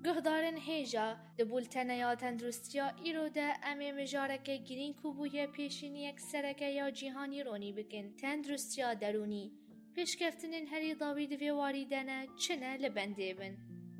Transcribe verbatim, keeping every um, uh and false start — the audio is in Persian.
گهدارن هیجا دبولتنه یا تندرستیا ایرو ده امی مجارکه گرین کوبویه پیشینی اکسرکه یا جیهانی رونی بکن تندرستیا درونی پیشکفتنین هری داوی دوی واریدنه چنه لبنده بن.